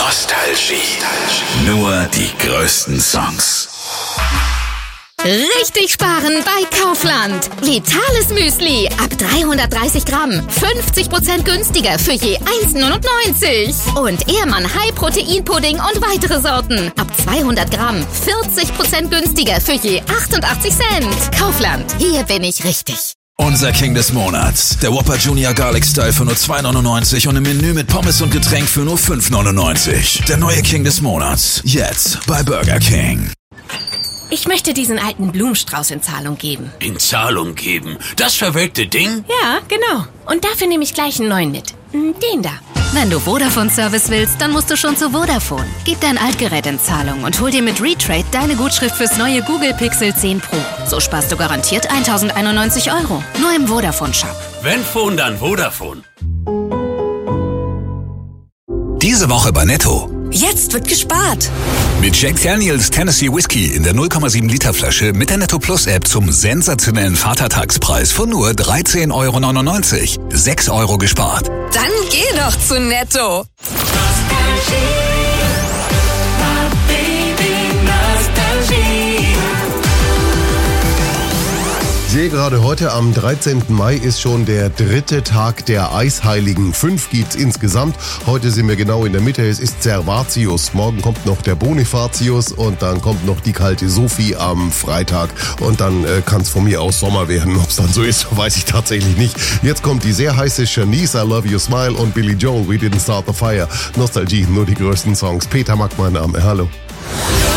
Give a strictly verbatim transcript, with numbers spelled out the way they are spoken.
Nostalgie. Nur die größten Songs. Richtig sparen bei Kaufland. Vitales Müsli ab dreihundertdreißig Gramm. fünfzig Prozent günstiger für je eins neunundneunzig. Und Ehrmann High Protein Pudding und weitere Sorten. Ab zweihundert Gramm. vierzig Prozent günstiger für je achtundachtzig Cent. Kaufland. Hier bin ich richtig. Unser King des Monats. Der Whopper Junior Garlic Style für nur zwei neunundneunzig und im Menü mit Pommes und Getränk für nur fünf neunundneunzig. Der neue King des Monats. Jetzt bei Burger King. Ich möchte diesen alten Blumenstrauß in Zahlung geben. In Zahlung geben? Das verwelkte Ding? Ja, genau. Und dafür nehme ich gleich einen neuen mit. Den da. Wenn du Vodafone-Service willst, dann musst du schon zu Vodafone. Gib dein Altgerät in Zahlung und hol dir mit Retrade deine Gutschrift fürs neue Google Pixel zehn Pro. So sparst du garantiert eintausendeinundneunzig Euro. Nur im Vodafone-Shop. Wenn Phone, dann Vodafone. Diese Woche bei Netto. Jetzt wird gespart. Mit Jack Daniels Tennessee Whiskey in der null Komma sieben Liter Flasche mit der Netto Plus App zum sensationellen Vatertagspreis von nur dreizehn Euro neunundneunzig. sechs Euro gespart. Dann geh doch zu Netto. Ich sehe gerade, heute am dreizehnten Mai ist schon der dritte Tag der Eisheiligen. Fünf gibt's insgesamt. Heute sind wir genau in der Mitte. Es ist Servatius. Morgen kommt noch der Bonifatius und dann kommt noch die kalte Sophie am Freitag. Und dann äh, kann es von mir aus Sommer werden. Ob es dann so ist, weiß ich tatsächlich nicht. Jetzt kommt die sehr heiße Shanice, I Love You Smile und Billy Joel, We Didn't Start the Fire. Nostalgie, nur die größten Songs. Peter Mack, mein Name. Hallo.